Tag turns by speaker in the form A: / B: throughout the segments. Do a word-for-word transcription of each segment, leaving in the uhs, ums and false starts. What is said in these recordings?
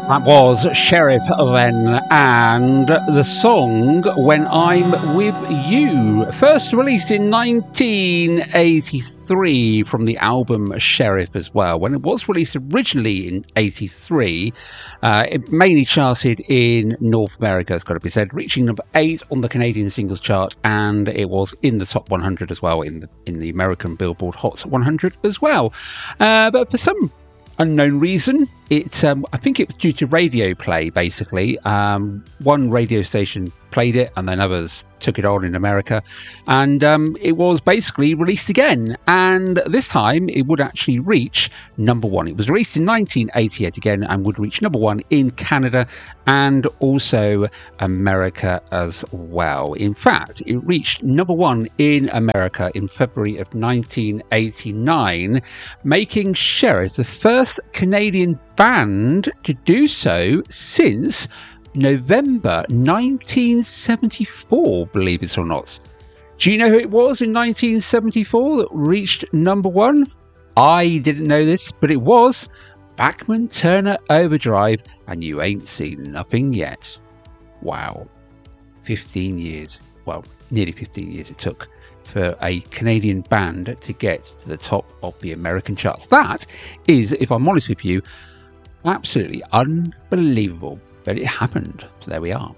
A: That was Sheriff then, and the song When I'm With You, first released in nineteen eighty-three from the album Sheriff as well. When it was released originally in eighty-three, uh, it mainly charted in North America, it's got to be said, reaching number eight on the Canadian singles chart, and it was in the top one hundred as well, in the, in the American Billboard Hot one hundred as well. Uh, but for some unknown reason, it um, I think it was due to radio play, basically. Um, one radio station played it and then others took it on in America, and um, it was basically released again, and this time it would actually reach number one. It was released in nineteen eighty-eight again and would reach number one in Canada and also America as well. In fact, it reached number one in America in February of nineteen eighty-nine, making Sheriff the first Canadian band to do so since November nineteen seventy-four, believe it or not. Do you know who it was in nineteen seventy-four that reached number one? I didn't know this, but it was Bachman Turner Overdrive, and You Ain't Seen Nothing Yet. Wow. fifteen years. Well, nearly fifteen years it took for a Canadian band to get to the top of the American charts. That is, if I'm honest with you, absolutely unbelievable. But it happened. So there we are.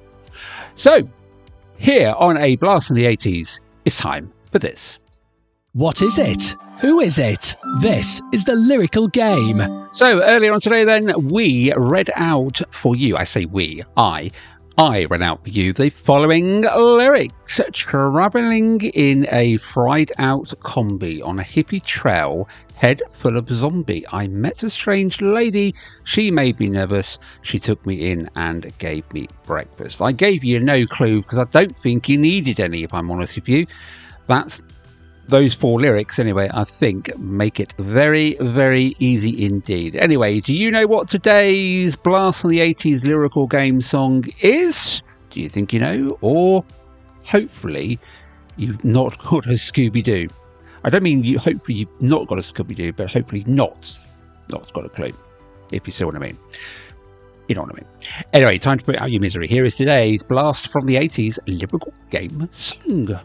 A: So, here on A Blast from the eighties, it's time for this.
B: What is it? Who is it? This is the Lyrical Game.
A: So, earlier on today then, we read out for you, I say we, I, I read out for you the following lyrics. Travelling in a fried out combi on a hippie trail, head full of zombie, I met a strange lady. She made me nervous. She took me in and gave me breakfast. I gave you no clue because I don't think you needed any, if I'm honest with you. That's those four lyrics, anyway, I think make it very, very easy indeed. Anyway, do you know what today's Blast from the eighties Lyrical Game song is? Do you think you know? Or hopefully you've not got a Scooby-Doo. I don't mean you. Hopefully you've not got a Scooby-Doo, but hopefully not, not got a clue, if you see what I mean. You know what I mean. Anyway, time to put out your misery. Here is today's Blast from the eighties Lyrical Game song.